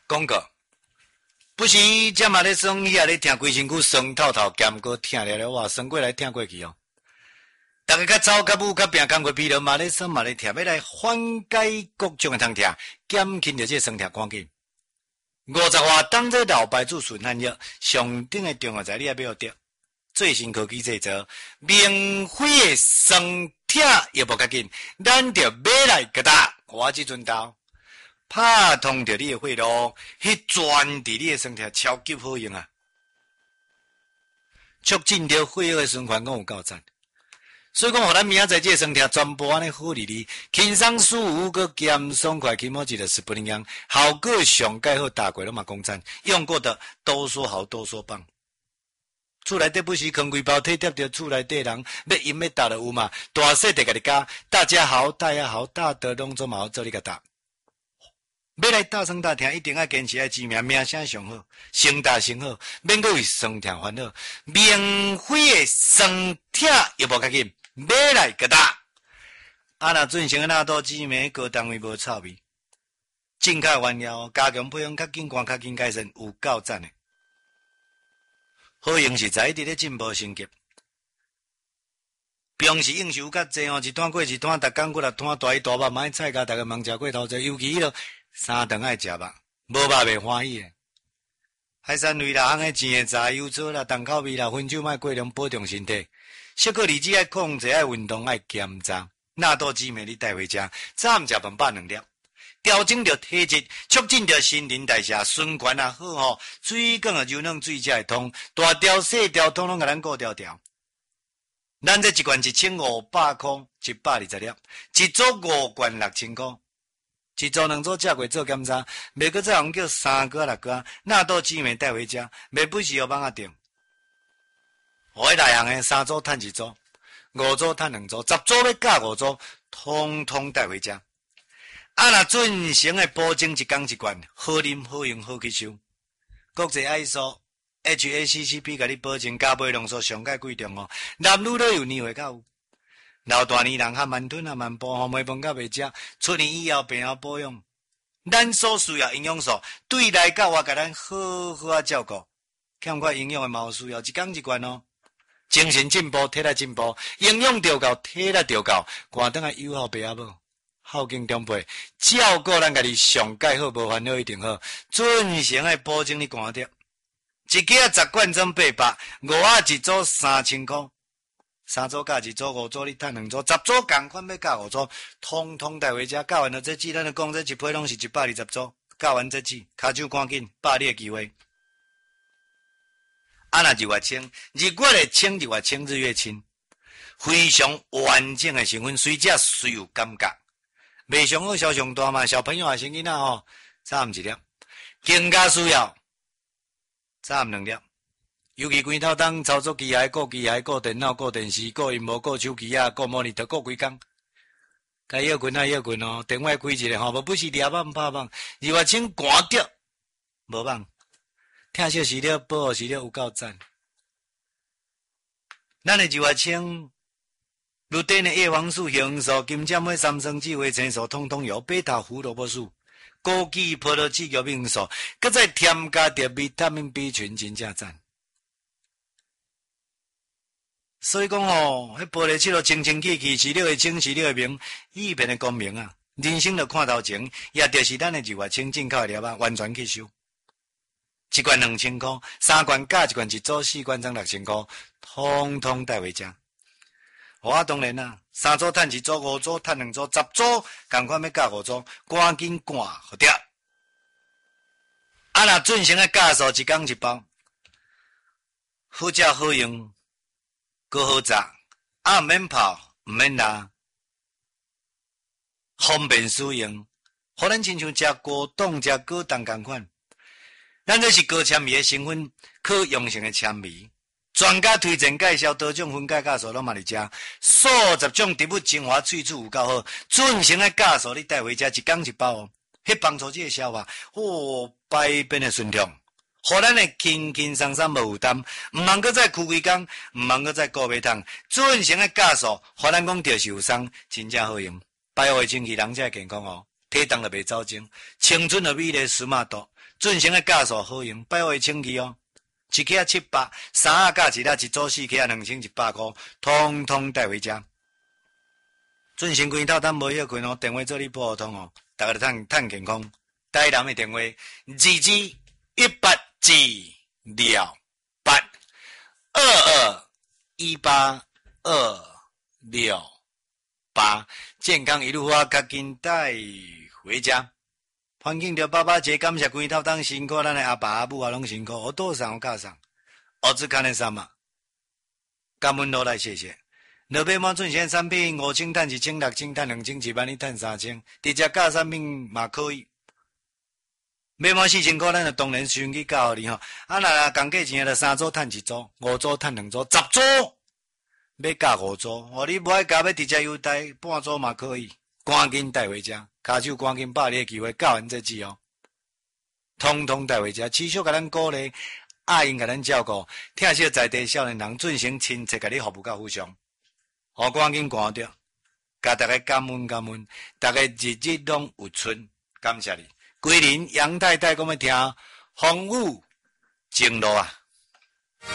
广告。不是这嘛咧酸，伊也咧听规身躯酸透透，咸过听了了哇，酸过来听过去哦。大家较早较母较病，工过疲劳嘛咧酸嘛咧听，要来缓解各种的痛痛，减轻着这酸痛赶紧。50话当这老牌子顺汗药，上顶的重要在你也要得。最新科技制作，免费的酸痛药无较紧，咱着买来给他。我即阵到。拍通着你的血路，去转伫你的身体超级好用啊！促进着血液的循环，讲有够赞。所以讲，互咱明仔载这身体全部安尼好哩哩，轻松舒服，佮咸爽快，起码一个是不一样，效果上盖好，大过拢嘛讲赞，用过的都说好，都说棒。厝内底不是空规包体贴着厝内底人，要饮要打的有嘛？大细地甲你讲，大家好，大家好，大的拢做嘛好做你个打。要来大声大听，一定要坚持爱知名，名声上好，声大声好，免阁为酸痛烦恼。免费的酸痛又无较紧，买来给他。啊，若准成那多姊妹各单位无臭味，正确原料，加强配方较紧管较紧改善，有够赞的。好用是在一直咧进步升级。平时应酬较济哦，一摊过一摊，逐工过来摊大鱼大肉，买菜甲大家忙食过头济，尤其迄落。三顿爱食肉，无肉袂欢喜诶。海产类啦，红诶钱诶炸油炒啦，重口味啦，薰酒莫过量，保重身体。适可而止爱控制，爱运动，爱减炸。纳豆姊妹你带回家，早午食饭饱2粒，调整着体质，促进着新陈代谢，循环也好吼，水管也柔软，水才会通。大条细条通拢甲咱顾条条。咱这一罐1500块，120粒，一组5罐6000块。一组2组食过做检查，袂阁再用叫3个6个，纳豆姊妹带回家，袂不是互放啊定。我内行诶3组趁1组，5组趁2组，10组要加5组，通通带回家。啊，若准成诶保证一工一罐，好啉好用好吸收。国际ISO HACCP 甲你保证加倍浓缩上盖贵重哦，男女都有年岁较有。老大年人较慢吞啊慢步，吼每饭较袂食，出年以后病后保养，咱所需要营养素对内到外，甲咱好好啊照顾。欠缺营养的嘛有需要，一工一罐哦。精神进步，体力进步，营养着够，体力着够，寒顿啊友好爸阿母，孝敬长辈，照顾咱家己上盖好，无烦恼一定好。准成的保证你寒着，一个10罐装800，5啊一组3000块。3组加1组，5组你趁2组，10组同款要加5组，通通带回家。教完了这季，咱就讲这一批拢是120组。教完这季，骹手赶紧把你的机会。啊，若日月清，日月的清，日月清，日月清，非常完整的成分，随食随有感觉，袂上好，销上大嘛。小朋友也是囡仔吼，早午1粒，更加需要早午2粒。尤其规头当操作机械、顾电脑、顾电视、顾荧幕、顾手机啊、顾模拟图、顾规工，该要困啊要困哦，电话开一下吼，无不是抓棒拍棒，日月清寒着，无棒，听小时了，保护时了有够赞。咱的日月清，绿灯的叶黄素、红素、金针花、三生子、维生素，通通有贝塔胡萝卜素、枸杞、葡萄籽、玉米素，搁再添加着维他命 B 群，真正赞。所以讲吼，迄玻璃七路清清气气，是了会清，是了会明，一片的光明啊！人生就看头前，也就是咱的日月清进口的了啊，完全吸收。一罐2000块，3罐加1罐1组，4罐装6000块，通通带回家。我当然啦，3组趁1组，5组趁2组，10组同款要加5组，赶紧赶好掉。啊，若准成的加数一工一包，好食好用。搁好炸，啊毋免泡，毋免拉，方便使用，互咱亲像食果冻、食果冻同款。咱这是高纤维的成分，可用性的纤维。专家推荐介绍多种分解酵素，拢嘛伫遮，数十种植物精华萃取有够好，准成的酵素你带回家一工一包哦，迄帮助这个消化，百变的顺畅。互咱会轻轻松松无负担，毋通搁再哭规工，毋通搁再顾袂通，准成的酵素，互咱讲着受伤，真正好用。百药的清气，人才健康哦，体重就袂走精，青春的美丽，斯马度， 准成的假数好用，百位清气哦，一克700，三啊价一啦，一组4克2100块，通通带回家。准成关头咱无要开哦，电话做你拨通哦，大家都趁健康。台南的电话2218，2218，健康一路花，赶紧带回家。环境着爸爸节，感谢关头当辛苦，咱的阿爸阿母啊拢辛苦，我多上我加上，儿子看的什么？感恩都来谢谢。若要买准成产品，5千趁1千，6千趁2千，1万你趁3千，直接加产品嘛可以。买满4千块，咱就当然先去教你吼。啊，若讲价钱就3组趁1组，5组趁2组，10组要加5组。哦，你无爱加要直接优待半组嘛可以，赶紧带回家。骹手赶紧把你的机会教完这记哦，通通带回家，持续甲咱鼓励，爱因甲咱照顾，听惜在地少年人准成亲切甲你服务到非常，好赶紧赶着，甲大家感恩感恩，大家日日拢有春，感谢你。桂林杨太太，我们听风雨正路啊。